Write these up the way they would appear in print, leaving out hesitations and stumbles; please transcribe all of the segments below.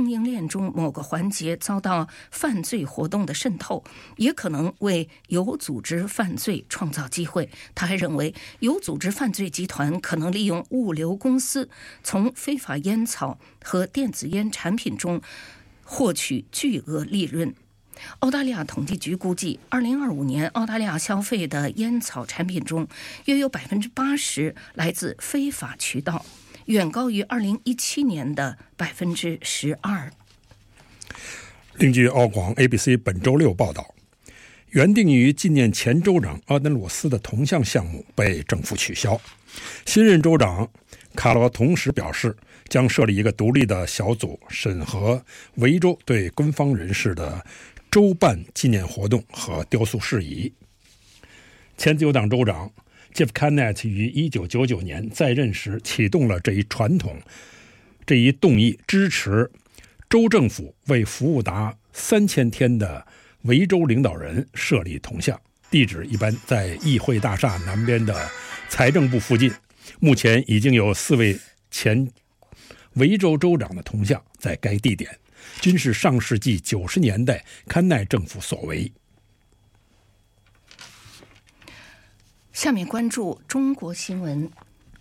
供应链中某个环节遭到犯罪活动的渗透，也可能为有组织犯罪创造机会。他还认为，有组织犯罪集团可能利用物流公司从非法烟草和电子烟产品中获取巨额利润。澳大利亚统计局估计，2025年澳大利亚消费的烟草产品中约有80%来自非法渠道，远高于2017年的12%。 另据澳广 ABC 本周六报道，原定于纪念前州长阿登罗斯的铜像项目被政府取消。新任州长卡罗同时表示，将设立一个独立的小组审核维州对官方人士的州办纪念活动和雕塑事宜。前自由党州长 Jeff Kennett 于1999年在任时启动了这一动议，支持州政府为服务达3000天的维州领导人设立铜像，地址一般在议会大厦南边的财政部附近。目前已经有4位前维州州长的铜像在该地点，均是上世纪90年代堪奈政府所为。 下面关注中国新闻。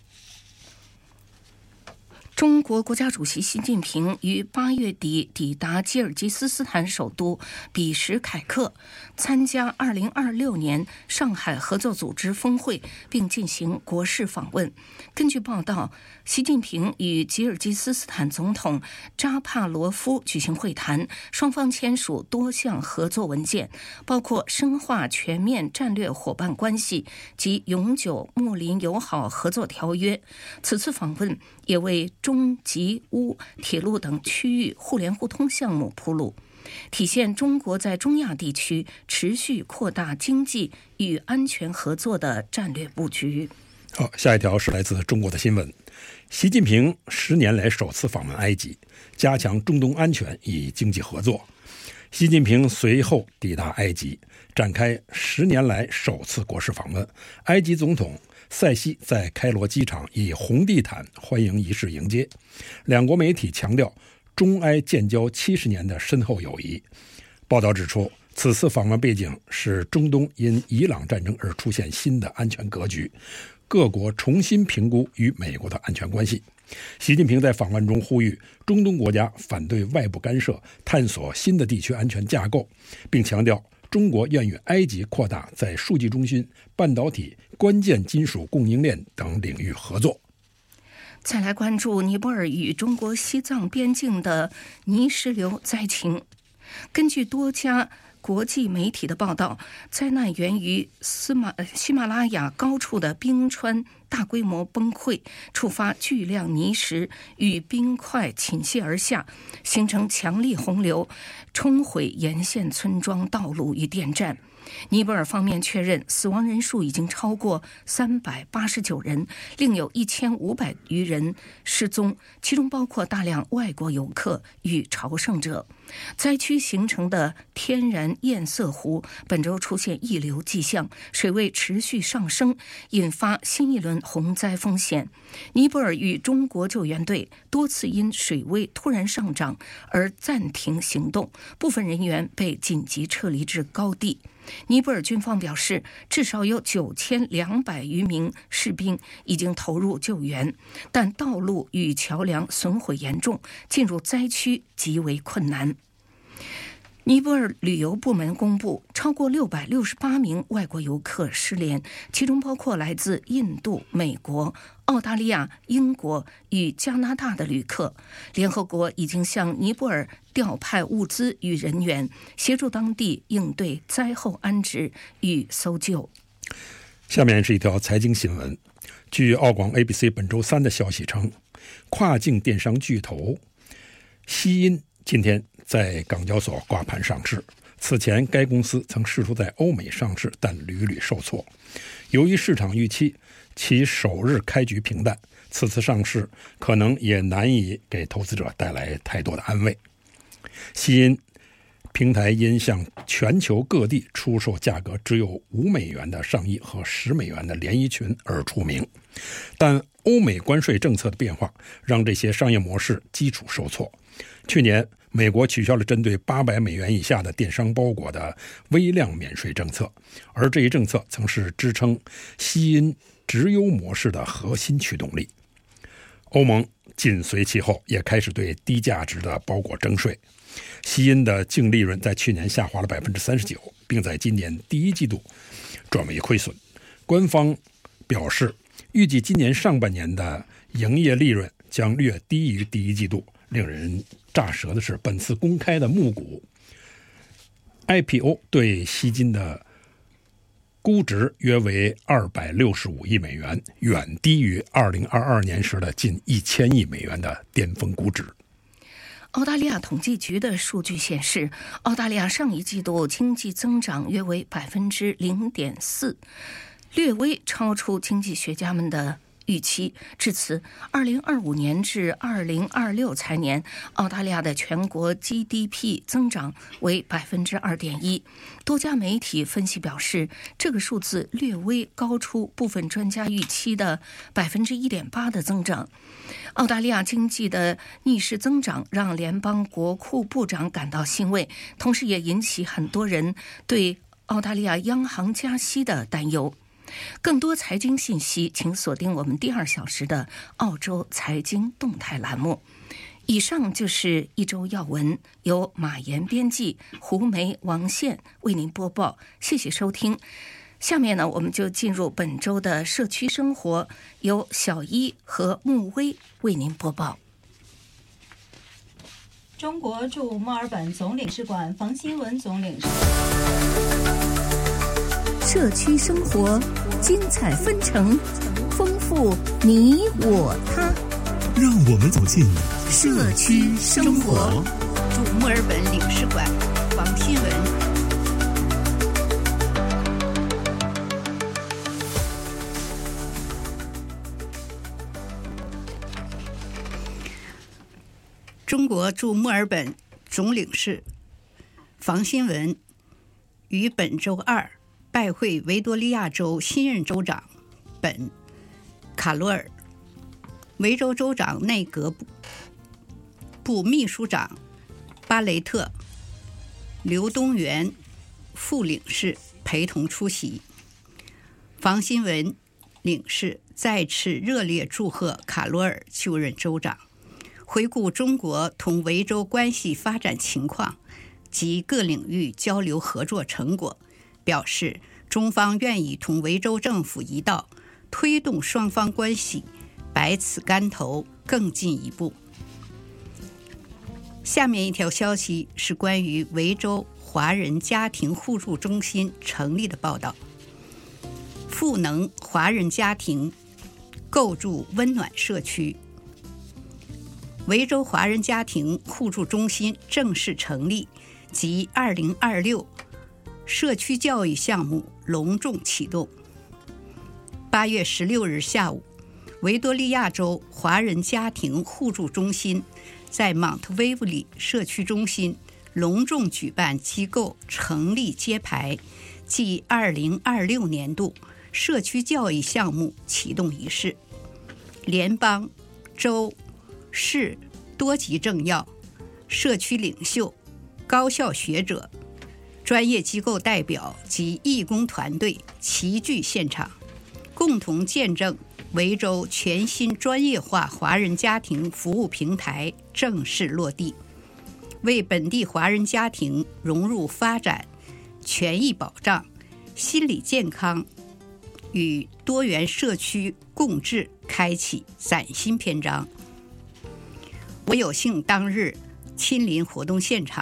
中国国家主席习近平于8月底抵达吉尔吉斯斯坦首都比什凯克，参加2026年上海合作组织峰会，并进行国事访问。根据报道，习近平与吉尔吉斯斯坦总统扎帕罗夫举行会谈，双方签署多项合作文件，包括深化全面战略伙伴关系及永久睦邻友好合作条约。此次访问也为中吉乌铁路等区域互联互通项目铺路，体现中国在中亚地区持续扩大经济与安全合作的战略布局。 好，下一条是来自中国的新闻。习近平10年来首次访问埃及，加强中东安全与经济合作。习近平随后抵达埃及，展开10年来首次国事访问。埃及总统塞西在开罗机场以红地毯欢迎仪式迎接。两国媒体强调中埃建交70年的深厚友谊。报道指出，此次访问背景是中东因伊朗战争而出现新的安全格局，各国重新评估与美国的安全关系。习近平在访问中呼吁中东国家反对外部干涉，探索新的地区安全架构，并强调中国愿与埃及扩大在数据中心、半导体、关键金属供应链等领域合作。 再来关注尼泊尔与中国西藏边境的泥石流灾情。根据多家国际媒体的报道，灾难源于喜马拉雅高处的冰川大规模崩溃，触发巨量泥石与冰块倾泻而下，形成强力洪流，冲毁沿线村庄、道路与电站。尼泊尔方面确认死亡人数已经超过389人，另有1500余人失踪，其中包括大量外国游客与朝圣者。灾区形成的天然堰塞湖本周出现溢流迹象，水位持续上升，引发新一轮洪灾风险。尼泊尔与中国救援队多次因水位突然上涨而暂停行动，部分人员被紧急撤离至高地。尼泊尔军方表示，至少有9200余名士兵已经投入救援，但道路与桥梁损毁严重，进入灾区极为困难。尼泊尔旅游部门公布，超过668名外国游客失联，其中包括来自印度、美国、澳大利亚、英国与加拿大的旅客。联合国已经向尼泊尔调派物资与人员，协助当地应对灾后安置与搜救。 下面是一条财经新闻。据澳广 ABC 本周3的消息称，跨境电商巨头西音今天在港交所挂牌上市。此前该公司曾试图在欧美上市，但屡屡受挫。由于市场预期其首日开局平淡，此次上市可能也难以给投资者带来太多的安慰。西音平台因向全球各地出售价格只有$5的上衣和$10的连衣裙而出名，但欧美关税政策的变化让这些商业模式基础受挫。去年美国取消了针对$800以下的电商包裹的微量免税政策，而这一政策曾是支撑西因直邮模式的核心驱动力。欧盟紧随其后，也开始对低价值的包裹征税。西因的净利润在去年下滑了39%，并在今年第一季度转为亏损。官方表示，预计今年上半年的营业利润将略低于第一季度。令人咋舌的是，本次公开的募股 IPO 对西金的估值约为$265亿，远低于2022年时的近1000亿美元的巅峰估值。 澳大利亚统计局的数据显示，澳大利亚上一季度经济增长约为0.4%，略微超出经济学家们的预期。至此，2025年至2026财年，澳大利亚的全国 GDP 增长为2.1%。多家媒体分析表示，这个数字略微高出部分专家预期的1.8%的增长。澳大利亚经济的逆势增长让联邦国库部长感到欣慰，同时也引起很多人对澳大利亚央行加息的担忧。更多财经信息，请锁定我们第2小时的澳洲财经动态栏目。以上就是一周要闻，由马岩编辑，胡梅、王宪为您播报。谢谢收听。下面呢，我们就进入本周的社区生活，由小一和穆威为您播报。 中国驻墨尔本总领事馆房新文总领事。 社区生活，精彩纷呈，丰富你我他。 让我们走进社区生活。 驻墨尔本领事馆房新文。中国驻墨尔本总领事房新文于本周二拜会维多利亚州新任州长本·卡罗尔、维州州长内阁部秘书长巴雷特、刘东元副领事陪同出席。房新文领事再次热烈祝贺卡罗尔就任州长，回顾中国同维州关系发展情况及各领域交流合作成果，表示中方愿意同维州政府一道，推动双方关系百尺竿头更进一步。下面一条消息是关于维州华人家庭互助中心成立的报道。赋能华人家庭，构筑温暖社区。维州华人家庭互助中心正式成立及2026社区教育项目隆重启动。8月16日下午，维多利亚州华人家庭互助中心在蒙特威布里社区中心隆重举办机构成立揭牌暨2026年度社区教育项目启动仪式。联邦、州、市多级政要、社区领袖、高校学者、专业机构代表及义工团队齐聚现场，共同见证维州全新专业化华人家庭服务平台正式落地，为本地华人家庭融入发展、权益保障、心理健康与多元社区共治开启崭新篇章。我有幸当日亲临活动现场，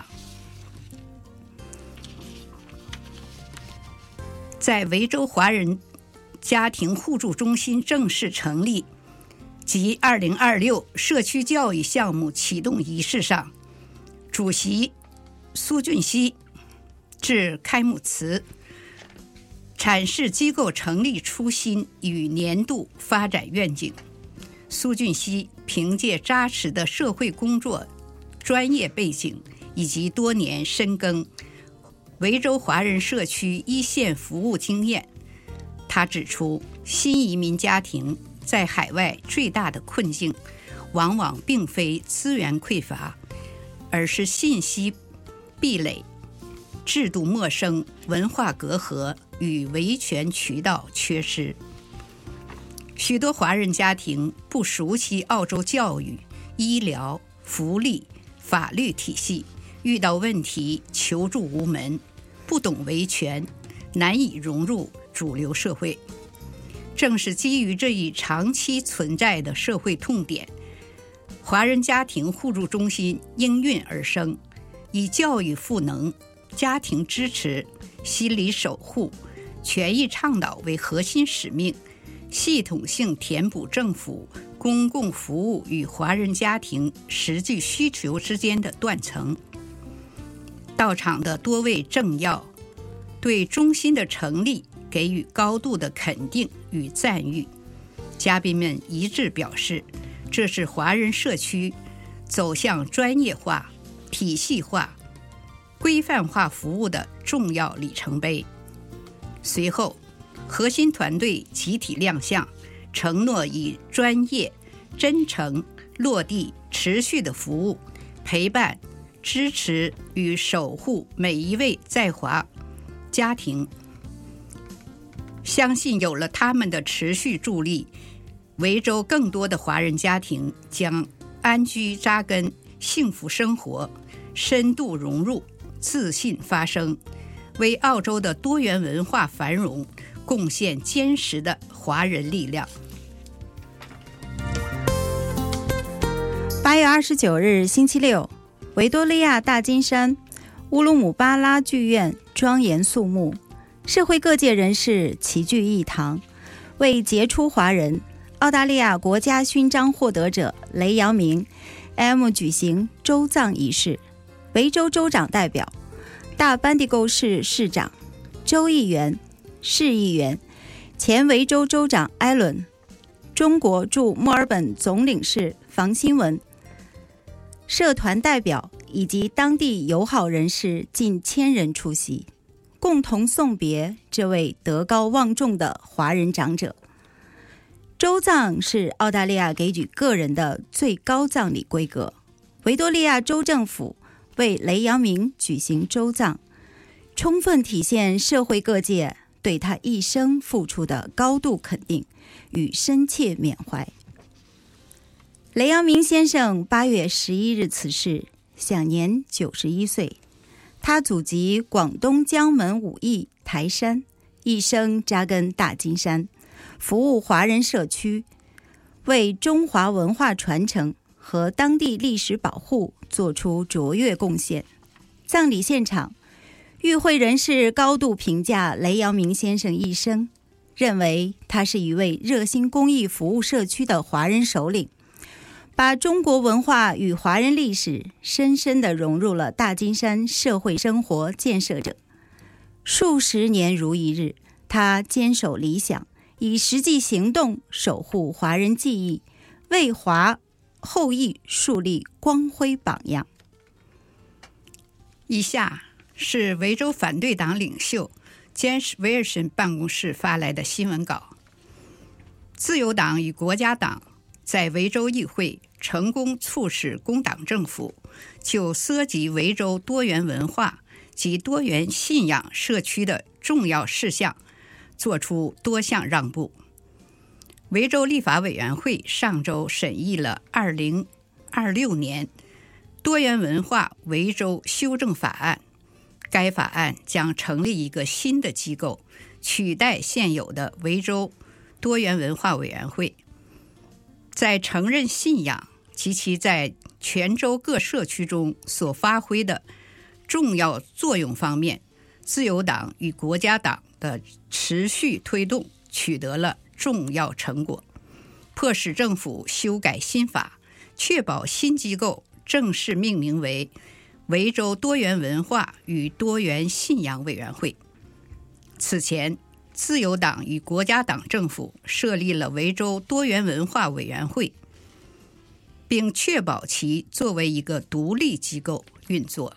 在维州华人家庭互助中心正式成立及2026社区教育项目启动仪式上，主席苏俊熙致开幕词，阐释机构成立初心与年度发展愿景。苏俊熙凭借扎实的社会工作专业背景以及多年深耕维州华人社区一线服务经验，他指出，新移民家庭在海外最大的困境往往并非资源匮乏， 而是信息壁垒、制度陌生、文化隔阂与维权渠道缺失。许多华人家庭不熟悉澳洲教育、医疗、福利、法律体系，遇到问题求助无门，不懂维权，难以融入主流社会。正是基于这一长期存在的社会痛点，华人家庭互助中心应运而生，以教育赋能、家庭支持、心理守护、权益倡导为核心使命，系统性填补政府公共服务与华人家庭实际需求之间的断层。到场的多位政要对中心的成立给予高度的肯定与赞誉，嘉宾们一致表示，这是华人社区走向专业化、体系化、规范化服务的重要里程碑。随后，核心团队集体亮相，承诺以专业、真诚、落地、持续的服务，陪伴、支持与守护每一位在华家庭。相信有了他们的持续助力，维州更多的华人家庭将安居扎根、幸福生活，深度融入、自信发声，为澳洲的多元文化繁荣贡献坚实的华人力量。 8月29日星期六，维多利亚大金山乌鲁姆巴拉剧院庄严肃穆，社会各界人士齐聚一堂，为杰出华人、澳大利亚国家勋章获得者雷阳明 M 举行州葬仪式。维州州长代表、大班迪沟市市长、州议员、市议员、前维州州长艾伦、中国驻墨尔本总领事房新文、社团代表以及当地友好人士近1000人出席，共同送别这位德高望重的华人长者。州葬是澳大利亚给予个人的最高葬礼规格，维多利亚州政府为雷阳明举行州葬，充分体现社会各界对他一生付出的高度肯定与深切缅怀。雷阳明先生8月11日辞世，享年91岁。他祖籍广东江门武义台山，一生扎根大金山，服务华人社区，为中华文化传承和当地历史保护做出卓越贡献。葬礼现场，与会人士高度评价雷阳明先生一生，认为他是一位热心公益服务社区的华人首领，把中国文化与华人历史深深地融入了大金山社会生活建设者。数十年如一日，他坚守理想，以实际行动守护华人记忆，为华后裔树立光辉榜样。以下是维州反对党领袖詹士·威尔森办公室发来的新闻稿。自由党与国家党在维州议会成功促使工党政府就涉及维州多元文化及多元信仰社区的重要事项做出多项让步。维州立法委员会上周审议了2026年多元文化维州修正法案，该法案将成立一个新的机构，取代现有的维州多元文化委员会。在承认信仰及其在全州各社区中所发挥的重要作用方面，自由党与国家党的持续推动取得了重要成果，迫使政府修改新法，确保新机构正式命名为维州多元文化与多元信仰委员会。此前，自由党与国家党政府设立了维州多元文化委员会，并确保其作为一个独立机构运作。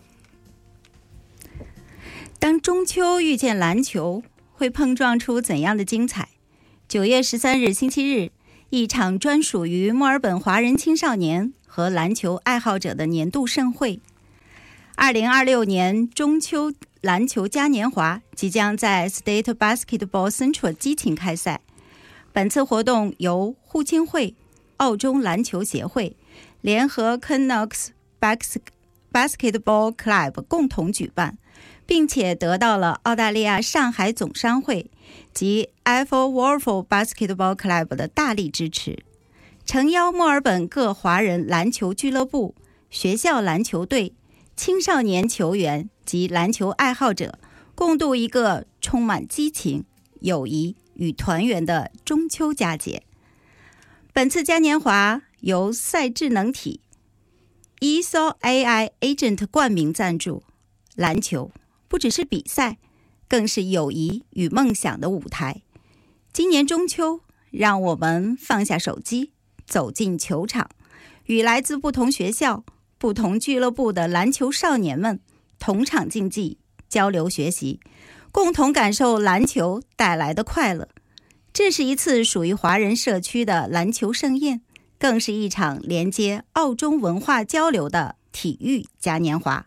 当中秋遇见篮球，会碰撞出怎样的精彩？9月13日星期日，一场专属于墨尔本华人青少年和篮球爱好者的年度盛会。2026年中秋篮球嘉年华即将在 State Basketball Central 激情开赛。本次活动由互青会、澳洲篮球协会联合 Canucks Basketball Club 共同举办，并且得到了澳大利亚上海总商会及 Wolf Basketball Club 的大力支持，诚邀墨尔本各华人篮球俱乐部、学校篮球队、青少年球员及篮球爱好者共度一个充满激情、友谊与团圆的中秋佳节。本次嘉年华由赛智能体 ESO AI Agent 冠名赞助。篮球不只是比赛，更是友谊与梦想的舞台。今年中秋，让我们放下手机，走进球场，与来自不同学校、不同俱乐部的篮球少年们同场竞技，交流学习，共同感受篮球带来的快乐。这是一次属于华人社区的篮球盛宴，更是一场连接澳中文化交流的体育嘉年华。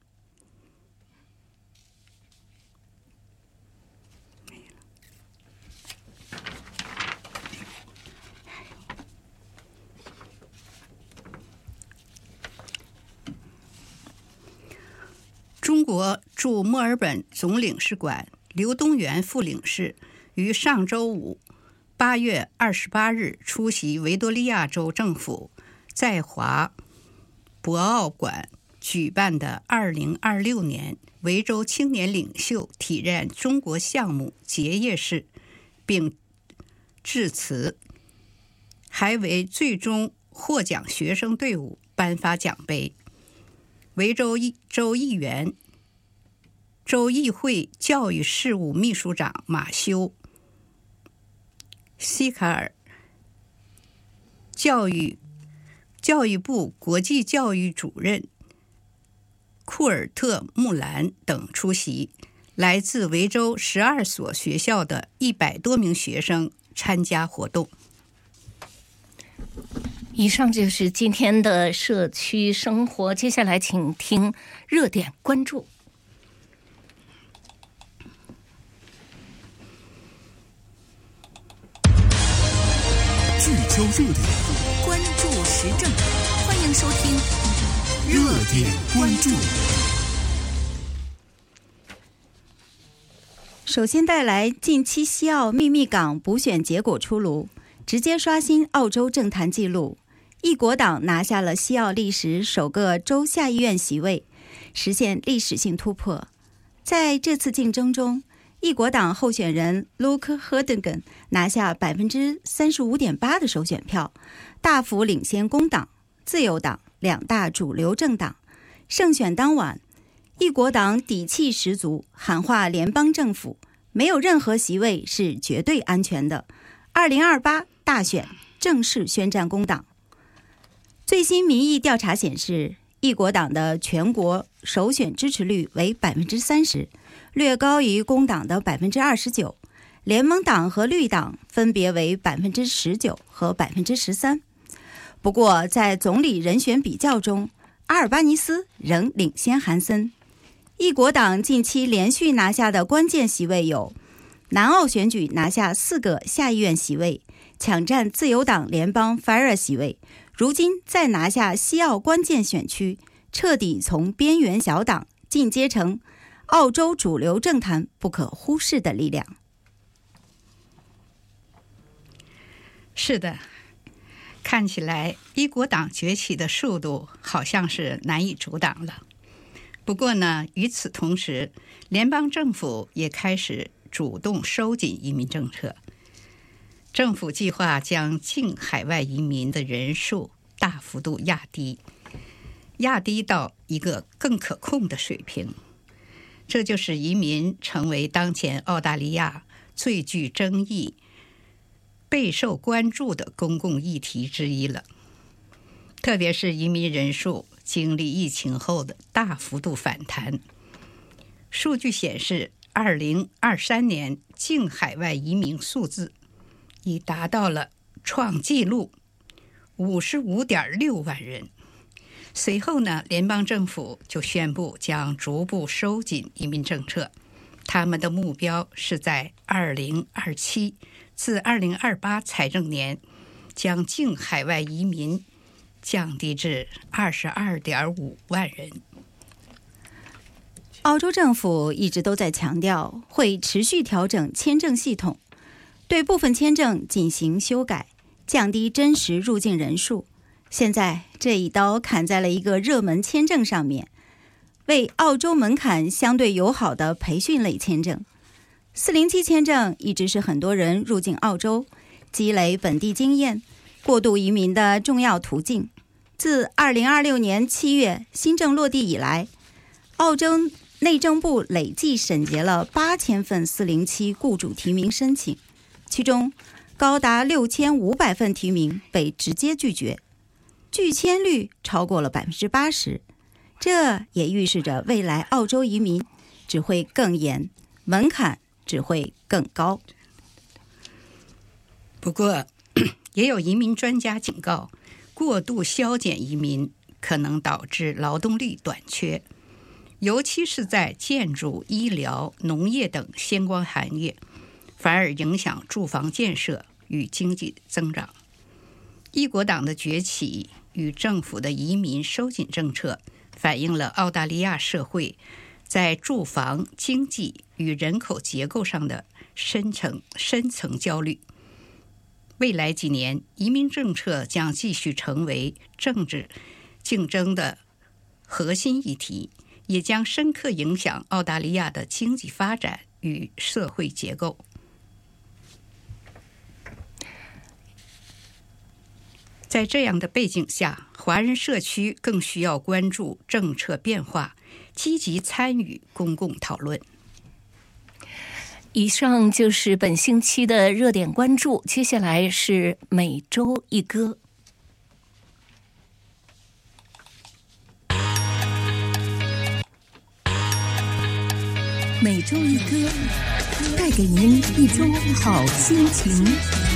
中国驻墨尔本总领事馆刘东元副领事于上周五8月28日出席维多利亚州政府在华博奥馆举办的2026年维州青年领袖体验中国项目结业式，并致辞，还为最终获奖学生队伍颁发奖杯。维州州议员、州议会教育事务秘书长马修、西卡尔、教育部国际教育主任库尔特·穆兰等出席。来自维州12所学校的100多名学生参加活动。 以上就是今天的社区生活，接下来请听热点关注。 聚焦热点， 关注时政，欢迎收听热点关注。 首先带来近期西澳秘密港补选结果出炉，直接刷新澳洲政坛纪录。一国党拿下了西澳历史首个州下议院席位，实现历史性突破。在这次竞争中，一国党候选人 Luke Herdigan 拿下 35.8% 的首选票，大幅领先工党、自由党两大主流政党。胜选当晚，一国党底气十足，喊话联邦政府，没有任何席位是绝对安全的。2028大选正式宣战工党。最新民意调查显示，一国党的全国首选支持率为 30%， 略高于工党的 29%， 联盟党和绿党分别为 19% 和 13%。 不过在总理人选比较中，阿尔巴尼斯仍领先韩森。一国党近期连续拿下的关键席位有：南澳选举拿下4个下议院席位，抢占自由党联邦 Fire 席位，如今再拿下西澳关键选区，彻底从边缘小党进阶成澳洲主流政坛不可忽视的力量。 是的，看起来一国党崛起的速度好像是难以阻挡了。不过呢，与此同时，联邦政府也开始主动收紧移民政策。政府计划将境海外移民的人数大幅度压低到一个更可控的水平。这就使移民成为当前澳大利亚最具争议、备受关注的公共议题之一了。特别是移民人数经历疫情后的大幅度反弹。数据显示，2023年境海外移民数字已达到了创纪录 55.6 万人， 随后呢，联邦政府就宣布将逐步收紧移民政策，他们的目标是在2027至2028财政年将净海外移民降低至22.5万人。 澳洲政府一直都在强调会持续调整签证系统，对部分签证进行修改，降低真实入境人数。现在这一刀砍在了一个热门签证上面，为澳洲门槛相对友好的培训类签证。407签证一直是很多人入境澳洲、积累本地经验、过渡移民的重要途径。自2026年7月新政落地以来，澳洲内政部累计审结了8000份407雇主提名申请，其中高达6500份提名被直接拒绝，拒签率超过了80%，这也预示着未来澳洲移民只会更严，门槛只会更高。 不过，也有移民专家警告，过度削减移民可能导致劳动力短缺，尤其是在建筑、医疗、农业等相关行业，反而影响住房建设与经济增长。一国党的崛起与政府的移民收紧政策，反映了澳大利亚社会在住房、经济与人口结构上的深层焦虑。未来几年，移民政策将继续成为政治竞争的核心议题，也将深刻影响澳大利亚的经济发展与社会结构。在这样的背景下，华人社区更需要关注政策变化，积极参与公共讨论。 以上就是本星期的热点关注，接下来是每周一歌。 每周一歌，带给您一周好心情。